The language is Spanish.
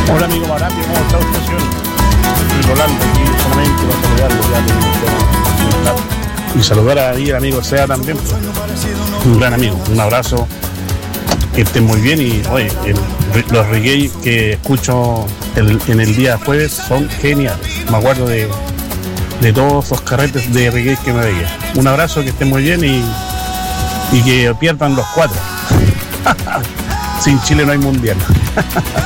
Hola amigo Marapio, ¿cómo está usted, señor? Soy Rolando, aquí solamente para saludarlo, ya tenemos y saludar ahí al amigo Sea también, un gran amigo, un abrazo, que estén muy bien. Y oye, los reggae que escucho en el día jueves son geniales, me acuerdo de todos esos carretes de reggae que me veía. Un abrazo, que estén muy bien y que pierdan los 4. Sin Chile no hay mundial.